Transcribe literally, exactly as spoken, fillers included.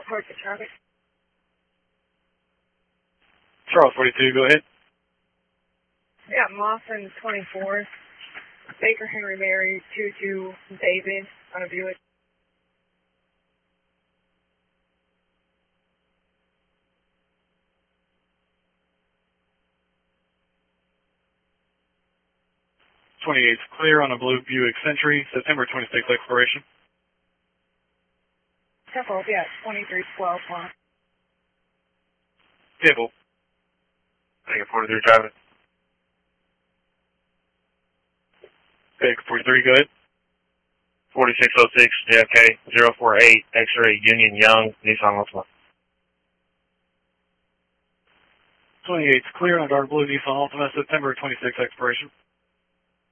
report the traffic. Charles forty-two, go ahead. Yeah, Mawson twenty-four, Baker Henry Mary two two David on a Buick. twenty-eight's clear on a blue Buick Century, September twenty-sixth expiration. Temple, yeah, twenty-three twelve one. Table. Baker forty-three traffic. Baker forty-three, go ahead. forty-six oh six J F K zero four eight X-ray Union Young Nissan Altima. twenty-eight's clear on a dark blue Nissan Altima, September twenty-sixth expiration.